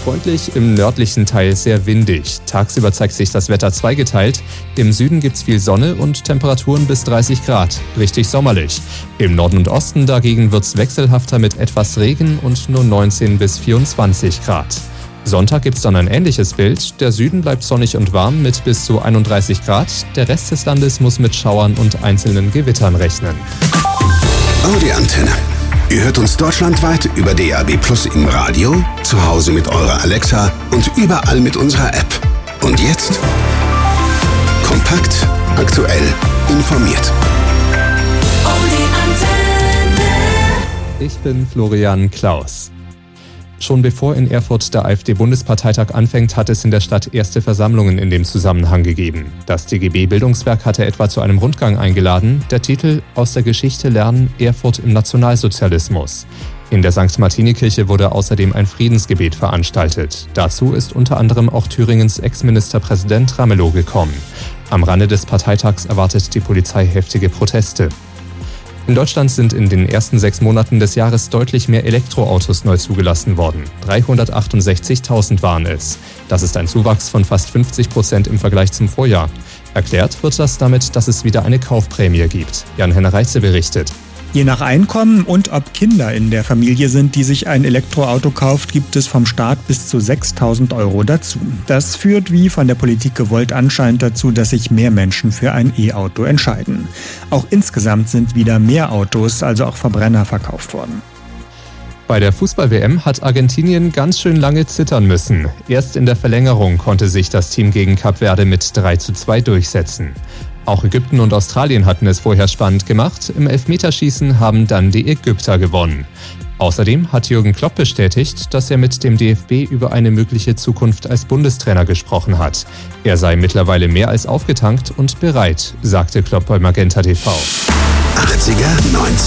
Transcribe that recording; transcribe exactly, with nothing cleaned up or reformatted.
Freundlich, im nördlichen Teil sehr windig. Tagsüber zeigt sich das Wetter zweigeteilt. Im Süden gibt's viel Sonne und Temperaturen bis dreißig Grad. Richtig sommerlich. Im Norden und Osten dagegen wird's wechselhafter mit etwas Regen und nur neunzehn bis vierundzwanzig Grad. Sonntag gibt's dann ein ähnliches Bild. Der Süden bleibt sonnig und warm mit bis zu einunddreißig Grad. Der Rest des Landes muss mit Schauern und einzelnen Gewittern rechnen. Audi Antenne. Ihr hört uns deutschlandweit über D A B Plus im Radio, zu Hause mit eurer Alexa und überall mit unserer App. Und jetzt kompakt, aktuell, informiert. Audi Antenne. Ich bin Florian Klaus. Schon bevor in Erfurt der AfD-Bundesparteitag anfängt, hat es in der Stadt erste Versammlungen in dem Zusammenhang gegeben. Das D G B-Bildungswerk hatte etwa zu einem Rundgang eingeladen. Der Titel »Aus der Geschichte lernen, Erfurt im Nationalsozialismus«. In der Sankt Martini-Kirche wurde außerdem ein Friedensgebet veranstaltet. Dazu ist unter anderem auch Thüringens Ex-Ministerpräsident Ramelow gekommen. Am Rande des Parteitags erwartet die Polizei heftige Proteste. In Deutschland sind in den ersten sechs Monaten des Jahres deutlich mehr Elektroautos neu zugelassen worden. dreihundertachtundsechzigtausend waren es. Das ist ein Zuwachs von fast fünfzig Prozent im Vergleich zum Vorjahr. Erklärt wird das damit, dass es wieder eine Kaufprämie gibt. Jan-Henner Reitze berichtet. Je nach Einkommen und ob Kinder in der Familie sind, die sich ein Elektroauto kauft, gibt es vom Staat bis zu sechstausend Euro dazu. Das führt, wie von der Politik gewollt, anscheinend dazu, dass sich mehr Menschen für ein E-Auto entscheiden. Auch insgesamt sind wieder mehr Autos, also auch Verbrenner, verkauft worden. Bei der Fußball-W M hat Argentinien ganz schön lange zittern müssen. Erst in der Verlängerung konnte sich das Team gegen Kap Verde mit drei zu zwei durchsetzen. Auch Ägypten und Australien hatten es vorher spannend gemacht. Im Elfmeterschießen haben dann die Ägypter gewonnen. Außerdem hat Jürgen Klopp bestätigt, dass er mit dem D F B über eine mögliche Zukunft als Bundestrainer gesprochen hat. Er sei mittlerweile mehr als aufgetankt und bereit, sagte Klopp bei Magenta T V. achtziger, neunziger